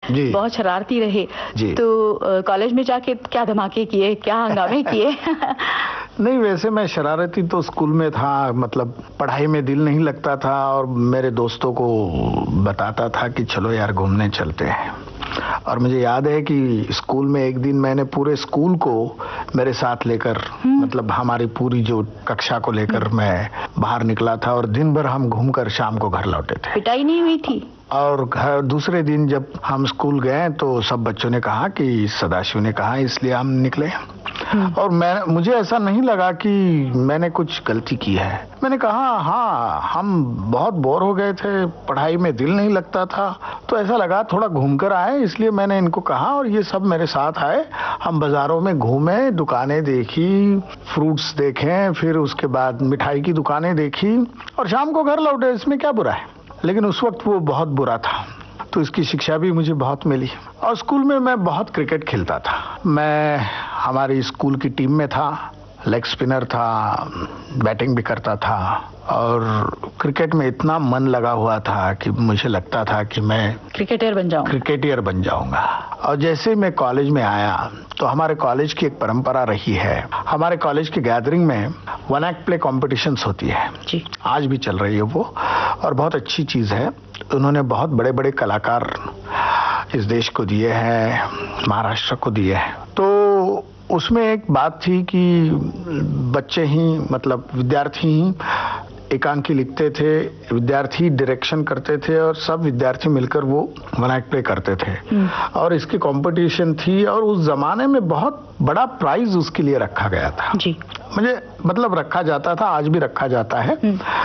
जी। बहुत शरारती रहे जी। तो कॉलेज में जाके क्या धमाके किए, क्या हंगामे किए? नहीं, वैसे मैं शरारती तो स्कूल में था, मतलब पढ़ाई में दिल नहीं लगता था और मेरे दोस्तों को बताता था कि चलो यार घूमने चलते हैं। और मुझे याद है कि स्कूल में एक दिन मैंने पूरे स्कूल को मेरे साथ लेकर, मतलब हमारी पूरी जो कक्षा को लेकर मैं बाहर निकला था और दिन भर हम घूमकर शाम को घर लौटे थे। पिटाई नहीं हुई थी? और घर दूसरे दिन जब हम स्कूल गए तो सब बच्चों ने कहा कि सदाशिव ने कहा इसलिए हम निकले। और मुझे ऐसा नहीं लगा कि मैंने कुछ गलती की है। मैंने कहा हाँ, हम बहुत बोर हो गए थे, पढ़ाई में दिल नहीं लगता था, तो ऐसा लगा थोड़ा घूम कर आए, इसलिए मैंने इनको कहा और ये सब मेरे साथ आए। हम बाजारों में घूमे, दुकानें देखी, फ्रूट्स देखे, फिर उसके बाद मिठाई की दुकानें देखी और शाम को घर लौटे। इसमें क्या बुरा है? लेकिन उस वक्त वो बहुत बुरा था, तो इसकी शिक्षा भी मुझे बहुत मिली। और स्कूल में मैं बहुत क्रिकेट खेलता था। मैं हमारी स्कूल की टीम में था, लेग स्पिनर था, बैटिंग भी करता था और क्रिकेट में इतना मन लगा हुआ था कि मुझे लगता था कि मैं क्रिकेटियर बन जाऊंगा। और जैसे मैं कॉलेज में आया तो हमारे कॉलेज की एक परंपरा रही है, हमारे कॉलेज की गैदरिंग में वन एक्ट प्ले कॉम्पिटिशन्स होती है जी। आज भी चल रही है वो, और बहुत अच्छी चीज है। उन्होंने बहुत बड़े बड़े कलाकार इस देश को दिए हैं, महाराष्ट्र को दिए हैं। तो उसमें एक बात थी कि बच्चे ही, मतलब विद्यार्थी ही एकांकी लिखते थे, विद्यार्थी डायरेक्शन करते थे और सब विद्यार्थी मिलकर वो वन एक्ट प्ले करते थे। और इसकी कंपटीशन थी और उस जमाने में बहुत बड़ा प्राइज उसके लिए रखा गया था जी। मुझे मतलब रखा जाता था, आज भी रखा जाता है।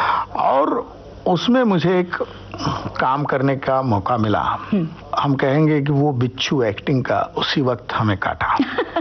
और उसमें मुझे एक काम करने का मौका मिला। हम कहेंगे कि वो बिच्छू एक्टिंग का उसी वक्त हमें काटा।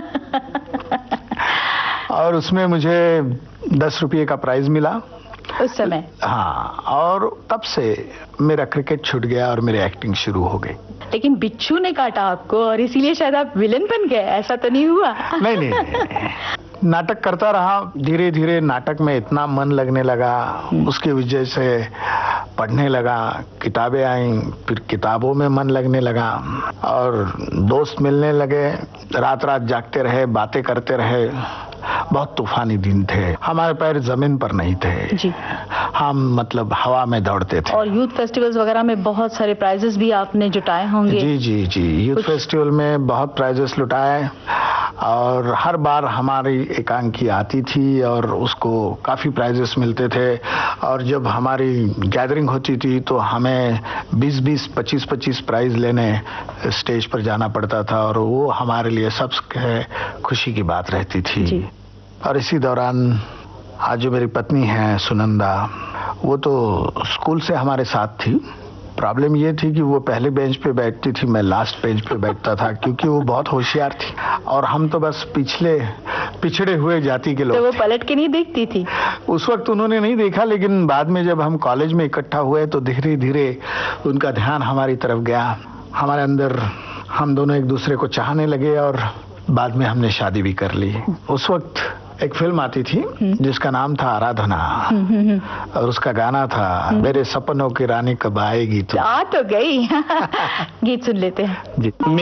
और उसमें मुझे 10 रुपये का प्राइज मिला उस समय। हाँ, और तब से मेरा क्रिकेट छूट गया और मेरी एक्टिंग शुरू हो गई। लेकिन बिच्छू ने काटा आपको और इसीलिए शायद आप विलेन बन गए, ऐसा तो नहीं हुआ? नहीं। नाटक करता रहा, धीरे धीरे नाटक में इतना मन लगने लगा, उसकी वजह से पढ़ने लगा, किताबें आई, फिर किताबों में मन लगने लगा और दोस्त मिलने लगे, रात रात जागते रहे, बातें करते रहे। बहुत तूफानी दिन थे, हमारे पैर जमीन पर नहीं थे जी। हम मतलब हवा में दौड़ते थे। और यूथ फेस्टिवल्स वगैरह में बहुत सारे प्राइजेस भी आपने जुटाए होंगे? जी जी जी, यूथ फेस्टिवल में बहुत प्राइजेस लुटाए और हर बार हमारी एकांकी आती थी और उसको काफी प्राइजेस मिलते थे। और जब हमारी गैदरिंग होती थी तो हमें 20-20, 25-25 प्राइज लेने स्टेज पर जाना पड़ता था और वो हमारे लिए सबसे खुशी की बात रहती थी जी। और इसी दौरान आज जो मेरी पत्नी है सुनंदा, वो तो स्कूल से हमारे साथ थी। प्रॉब्लम ये थी कि वो पहले बेंच पे बैठती थी, मैं लास्ट बेंच पे बैठता था क्योंकि वो बहुत होशियार थी और हम तो बस पिछड़े हुए जाति के लोग। तो वो पलट के नहीं देखती थी? उस वक्त उन्होंने नहीं देखा, लेकिन बाद में जब हम कॉलेज में इकट्ठा हुए तो धीरे धीरे उनका ध्यान हमारी तरफ गया। हमारे अंदर हम दोनों एक दूसरे को चाहने लगे और बाद में हमने शादी भी कर ली। उस वक्त एक फिल्म आती थी जिसका नाम था आराधना और उसका गाना था मेरे सपनों की रानी कब आएगी। तो आ तो गई। गीत सुन लेते हैं जी।